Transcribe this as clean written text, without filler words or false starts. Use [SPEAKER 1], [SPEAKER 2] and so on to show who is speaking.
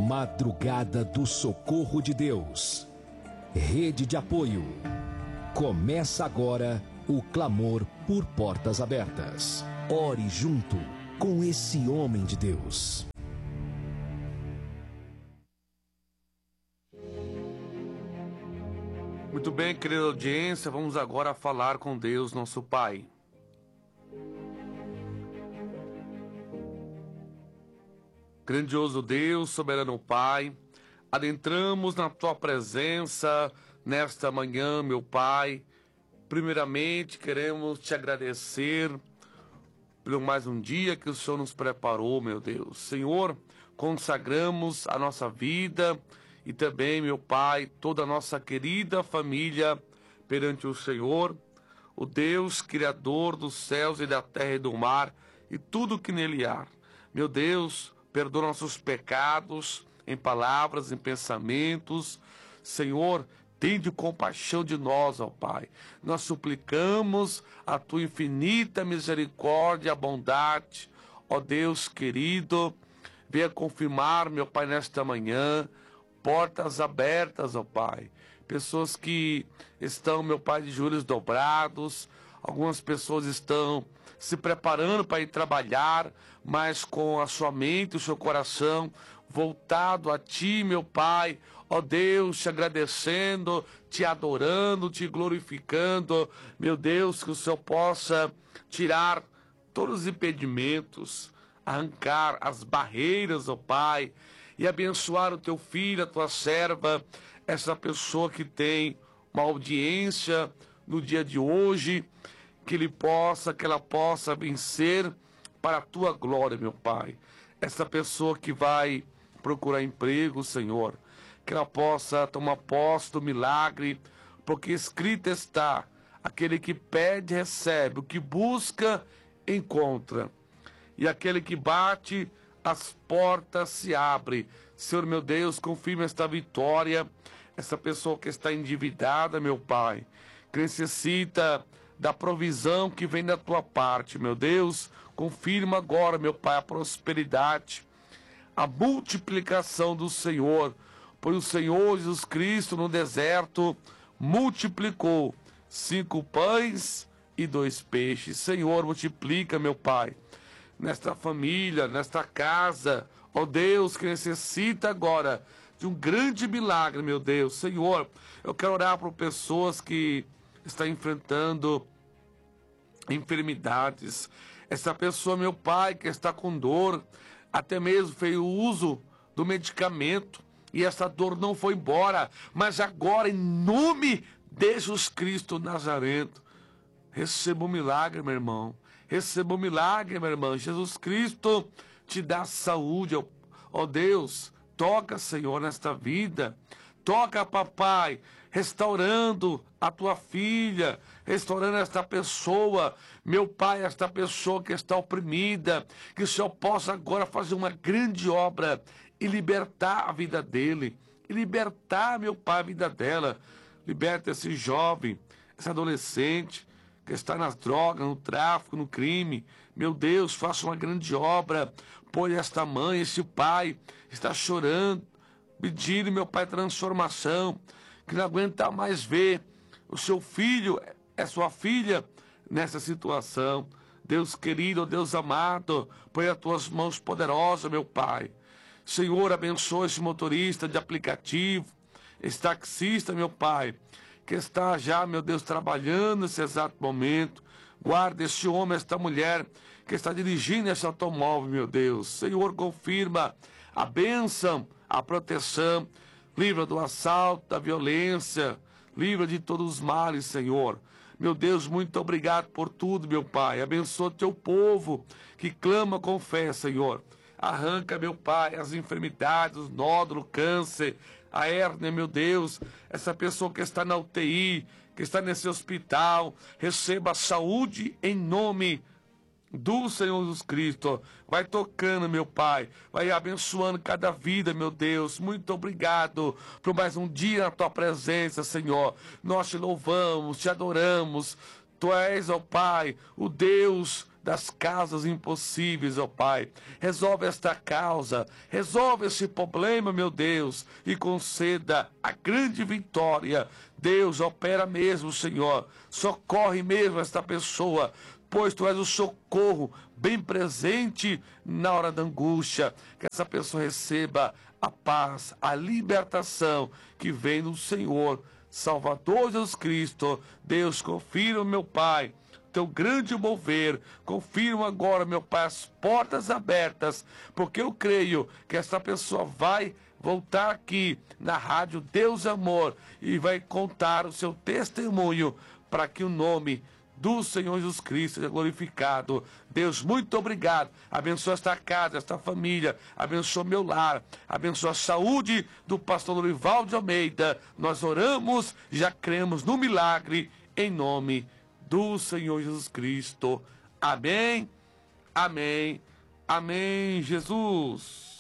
[SPEAKER 1] Madrugada do Socorro de Deus. Rede de apoio. Começa agora o clamor por portas abertas. Ore junto com esse homem de Deus.
[SPEAKER 2] Muito bem, querida audiência, vamos agora falar com Deus, nosso Pai. Grandioso Deus, soberano Pai, adentramos na Tua presença nesta manhã, meu Pai. Primeiramente, queremos Te agradecer por mais um dia que o Senhor nos preparou, meu Deus. Senhor, consagramos a nossa vida e também, meu Pai, toda a nossa querida família perante o Senhor, o Deus Criador dos céus e da terra e do mar e tudo que nele há. Meu Deus, perdoa nossos pecados em palavras, em pensamentos. Senhor, tende compaixão de nós, ó Pai. Nós suplicamos a Tua infinita misericórdia e bondade, ó Deus querido. Venha confirmar, meu Pai, nesta manhã, portas abertas, ó Pai. Pessoas que estão, meu Pai, de joelhos dobrados. Algumas pessoas estão se preparando para ir trabalhar, mas com a sua mente, o seu coração voltado a Ti, meu Pai. Ó Deus, Te agradecendo, Te adorando, Te glorificando. Meu Deus, que o Senhor possa tirar todos os impedimentos, arrancar as barreiras, ó Pai, e abençoar o Teu filho, a Tua serva, essa pessoa que tem uma audiência no dia de hoje, que ela possa vencer para a Tua glória, meu Pai. Essa pessoa que vai procurar emprego, Senhor, que ela possa tomar posse do milagre, porque escrito está: aquele que pede, recebe, o que busca, encontra, e aquele que bate, as portas se abrem. Senhor, meu Deus, confirma esta vitória. Essa pessoa que está endividada, meu Pai, que necessita da provisão que vem da Tua parte, meu Deus, confirma agora, meu Pai, a prosperidade, a multiplicação do Senhor, pois o Senhor Jesus Cristo no deserto multiplicou 5 pães e 2 peixes. Senhor, multiplica, meu Pai, nesta família, nesta casa, ó Deus, que necessita agora de um grande milagre, meu Deus. Senhor, eu quero orar por pessoas que estão enfrentando enfermidades. Essa pessoa, meu Pai, que está com dor, até mesmo fez o uso do medicamento e essa dor não foi embora, mas agora, em nome de Jesus Cristo Nazareno, receba um milagre, meu irmão. Receba um milagre, minha irmã. Jesus Cristo te dá saúde, ó Deus. Toca, Senhor, nesta vida. Toca, papai, restaurando a tua filha, restaurando esta pessoa, meu Pai, esta pessoa que está oprimida, que o Senhor possa agora fazer uma grande obra e libertar a vida dele, e libertar, meu Pai, a vida dela. Liberta esse jovem, esse adolescente que está nas drogas, no tráfico, no crime. Meu Deus, faça uma grande obra. Pois esta mãe, esse pai está chorando, pedindo, meu Pai, transformação, que não aguenta mais ver o seu filho, sua filha, nessa situação. Deus querido, Deus amado, põe as Tuas mãos poderosas, meu Pai. Senhor, abençoa esse motorista de aplicativo, esse taxista, meu Pai, que está já, meu Deus, trabalhando nesse exato momento. Guarda este homem, esta mulher que está dirigindo esse automóvel, meu Deus. Senhor, confirma a bênção, a proteção, livra do assalto, da violência, livra de todos os males, Senhor. Meu Deus, muito obrigado por tudo, meu Pai. Abençoa Teu povo que clama com fé, Senhor. Arranca, meu Pai, as enfermidades, os nódulos, o câncer, a hérnia, meu Deus. Essa pessoa que está na UTI, que está nesse hospital, receba saúde em nome do Senhor Jesus Cristo. Vai tocando, meu Pai, vai abençoando cada vida, meu Deus. Muito obrigado por mais um dia na Tua presença, Senhor. Nós Te louvamos, Te adoramos. Tu és, ó Pai, o Deus das causas impossíveis, ó Pai. Resolve esta causa, resolve esse problema, meu Deus, e conceda a grande vitória. Deus, opera mesmo, Senhor. Socorre mesmo esta pessoa, pois Tu és o socorro bem presente na hora da angústia. Que essa pessoa receba a paz, a libertação que vem do Senhor, Salvador Jesus Cristo. Deus, confirma, meu Pai, Teu grande mover. Confirma agora, meu Pai, as portas abertas, porque eu creio que essa pessoa vai voltar aqui na rádio Deus Amor e vai contar o seu testemunho para que o nome do Senhor Jesus Cristo seja glorificado. Deus, muito obrigado. Abençoa esta casa, esta família. Abençoa meu lar. Abençoa a saúde do pastor Lorival de Almeida. Nós oramos, já cremos no milagre, em nome do Senhor Jesus Cristo. Amém, amém, amém, Jesus.